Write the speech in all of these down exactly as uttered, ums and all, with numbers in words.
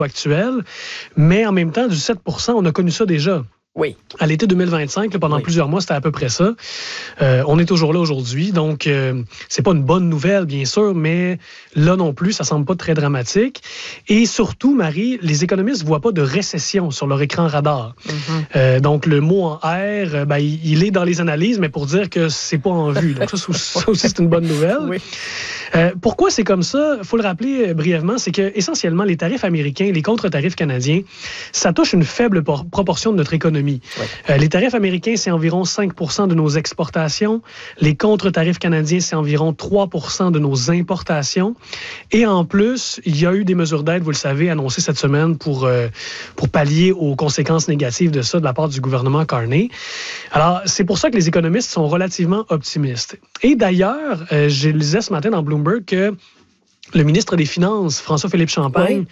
actuel, mais en même temps, du sept pour cent, on a connu ça déjà. Oui. À l'été deux mille vingt-cinq, là, pendant oui. plusieurs mois, c'était à peu près ça. Euh, on est toujours là aujourd'hui, donc euh, c'est pas une bonne nouvelle, bien sûr, mais là non plus, ça semble pas très dramatique. Et surtout, Marie, les économistes voient pas de récession sur leur écran radar. Mm-hmm. Euh, donc le mot en R, ben, il, il est dans les analyses, mais pour dire que c'est pas en vue. Donc ça, ça aussi, c'est une bonne nouvelle. Oui. Euh, pourquoi c'est comme ça? Il faut le rappeler euh, brièvement, c'est que essentiellement les tarifs américains, les contre-tarifs canadiens, ça touche une faible por- proportion de notre économie. Ouais. Euh, les tarifs américains, c'est environ cinq pour cent de nos exportations. Les contre-tarifs canadiens, c'est environ trois pour cent de nos importations. Et en plus, il y a eu des mesures d'aide, vous le savez, annoncées cette semaine pour, euh, pour pallier aux conséquences négatives de ça de la part du gouvernement Carney. Alors, c'est pour ça que les économistes sont relativement optimistes. Et d'ailleurs, euh, je lisais ce matin dans Bloomberg que le ministre des Finances, François-Philippe Champagne, oui.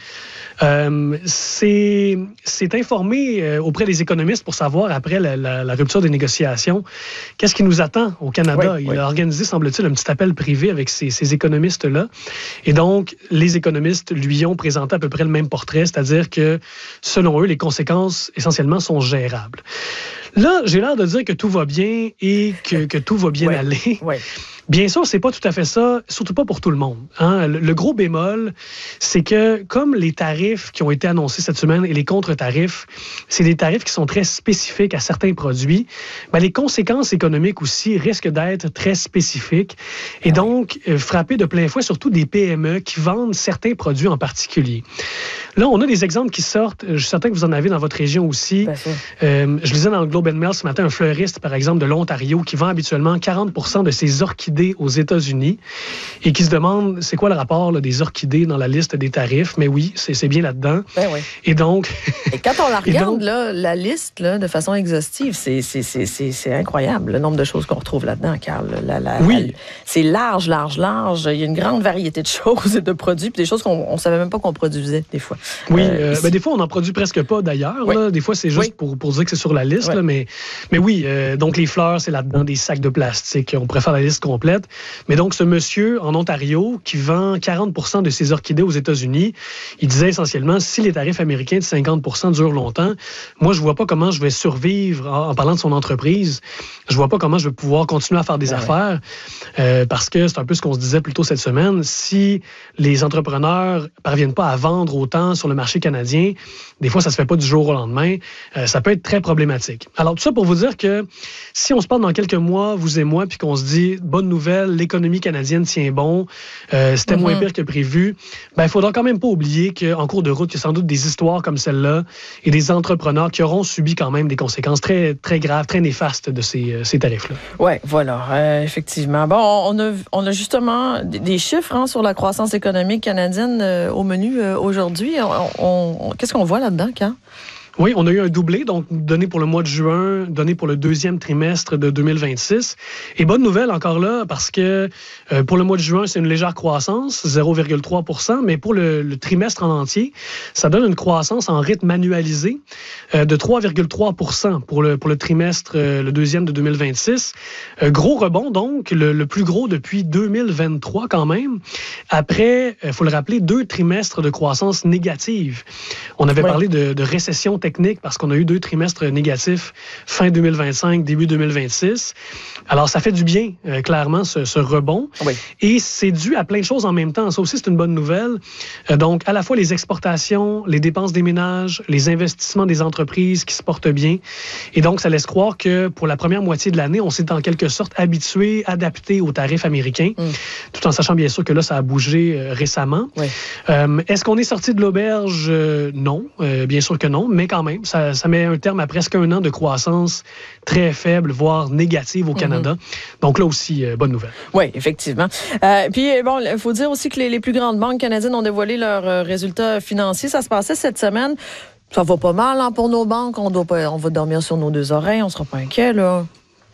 euh, s'est, s'est informé euh, auprès des économistes pour savoir, après la, la, la rupture des négociations, qu'est-ce qui nous attend au Canada. Oui, Il oui. a organisé, semble-t-il, un petit appel privé avec ces, ces économistes-là. Et donc, les économistes lui ont présenté à peu près le même portrait, c'est-à-dire que, selon eux, les conséquences, essentiellement, sont gérables. Là, j'ai l'air de dire que tout va bien et que, que tout va bien oui. aller. Oui. Bien sûr, c'est pas tout à fait ça, surtout pas pour tout le monde. Hein? Le, le gros bémol, c'est que comme les tarifs qui ont été annoncés cette semaine et les contre-tarifs, c'est des tarifs qui sont très spécifiques à certains produits, ben les conséquences économiques aussi risquent d'être très spécifiques et donc euh, frapper de plein fouet surtout des P M E qui vendent certains produits en particulier. Là, on a des exemples qui sortent. Je suis certain que vous en avez dans votre région aussi. Euh, je lisais dans le Globe and Mail ce matin un fleuriste, par exemple, de l'Ontario qui vend habituellement quarante pour cent de ses orchidées aux États-Unis et qui se demande c'est quoi le rapport là, des orchidées dans la liste des tarifs. Mais oui, c'est, c'est bien là-dedans. Ben oui. Et donc... et quand on la regarde, donc, là, la liste, là, de façon exhaustive, c'est, c'est, c'est, c'est, c'est incroyable, le nombre de choses qu'on retrouve là-dedans, Carl. La, la, oui. La, c'est large, large, large. Il y a une grande variété de choses et de produits, puis des choses qu'on ne savait même pas qu'on produisait, des fois. Oui, euh, ben des fois, on n'en produit presque pas, d'ailleurs. Oui. Là. Des fois, c'est juste oui. pour, pour dire que c'est sur la liste. Oui. Là, mais, mais oui, euh, donc les fleurs, c'est là-dedans, des sacs de plastique. On pourrait faire la liste complète. Mais donc, ce monsieur en Ontario qui vend quarante pour cent de ses orchidées aux États-Unis, il disait essentiellement, si les tarifs américains de cinquante pour cent durent longtemps, moi, je vois pas comment je vais survivre en, en parlant de son entreprise. Je vois pas comment je vais pouvoir continuer à faire des ben affaires ouais. euh, parce que c'est un peu ce qu'on se disait plus tôt cette semaine. Si les entrepreneurs parviennent pas à vendre autant sur le marché canadien, des fois, ça se fait pas du jour au lendemain. Euh, ça peut être très problématique. Alors, tout ça pour vous dire que si on se parle dans quelques mois, vous et moi, puis qu'on se dit, bonne nouvelle, l'économie canadienne tient bon, euh, c'était mm-hmm. moins pire que prévu, ben, il faudra quand même pas oublier qu'en cours de route, il y a sans doute des histoires comme celle-là et des entrepreneurs qui auront subi quand même des conséquences très, très graves, très néfastes de ces, euh, ces tarifs-là. Oui, voilà, euh, effectivement. Bon, on a, on a justement des chiffres hein, sur la croissance économique canadienne euh, au menu euh, aujourd'hui. On, on, on, qu'est-ce qu'on voit là-dedans, Carl? Oui, on a eu un doublé, donc donné pour le mois de juin, donné pour le deuxième trimestre de deux mille vingt-six. Et bonne nouvelle encore là, parce que euh, pour le mois de juin, c'est une légère croissance, zéro virgule trois pour cent, mais pour le, le trimestre en entier, ça donne une croissance en rythme annualisé euh, de trois virgule trois pour cent pour le, pour le trimestre, euh, le deuxième de deux mille vingt-six. Euh, gros rebond donc, le, le plus gros depuis deux mille vingt-trois quand même, après, il euh, faut le rappeler, deux trimestres de croissance négative. On avait oui. parlé de, de récession technique parce qu'on a eu deux trimestres négatifs fin deux mille vingt-cinq, début deux mille vingt-six. Alors, ça fait du bien, euh, clairement, ce, ce rebond. Oui. Et c'est dû à plein de choses en même temps. Ça aussi, c'est une bonne nouvelle. Euh, donc, à la fois les exportations, les dépenses des ménages, les investissements des entreprises qui se portent bien. Et donc, ça laisse croire que pour la première moitié de l'année, on s'est en quelque sorte habitué, adapté aux tarifs américains, mm. tout en sachant bien sûr que là, ça a bougé euh, récemment. Oui. Euh, est-ce qu'on est sorti de l'auberge? Euh, non, euh, bien sûr que non, mais quand même, ça, ça met un terme à presque un an de croissance très faible, voire négative au Canada. Mm-hmm. Donc là aussi, euh, bonne nouvelle. Oui, effectivement. Euh, puis, bon, il faut dire aussi que les, les plus grandes banques canadiennes ont dévoilé leurs euh, résultats financiers. Ça se passait cette semaine. Ça va pas mal hein, pour nos banques. On doit pas, on va dormir sur nos deux oreilles. On sera pas inquiets, là.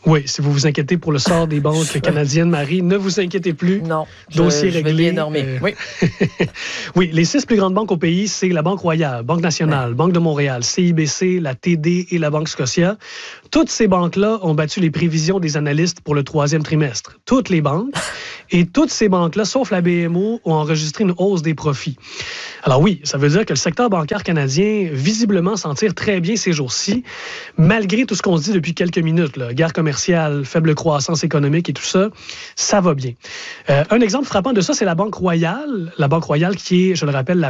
Oui, si vous vous inquiétez pour le sort des banques canadiennes, Marie, ne vous inquiétez plus. Non, dossier je, réglé. Je vais bien dormir. Euh... Oui. Oui, les six plus grandes banques au pays, c'est la Banque Royale, Banque Nationale, oui. Banque de Montréal, C I B C, la T D et la Banque Scotia. Toutes ces banques-là ont battu les prévisions des analystes pour le troisième trimestre. Toutes les banques. Et toutes ces banques-là, sauf la B M O, ont enregistré une hausse des profits. Alors oui, ça veut dire que le secteur bancaire canadien, visiblement, s'en tire très bien ces jours-ci, malgré tout ce qu'on se dit depuis quelques minutes. Là, guerre commerciale, faible croissance économique et tout ça, ça va bien. Euh, un exemple frappant de ça, c'est la Banque Royale. La Banque Royale qui est, je le rappelle, la